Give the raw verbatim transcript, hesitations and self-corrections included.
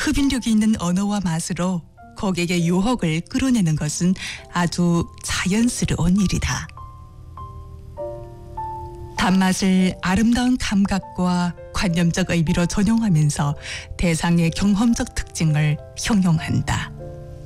흡인력이 있는 언어와 맛으로 고객의 유혹을 끌어내는 것은 아주 자연스러운 일이다. 단맛을 아름다운 감각과 관념적 의미로 전용하면서 대상의 경험적 특징을 형용한다.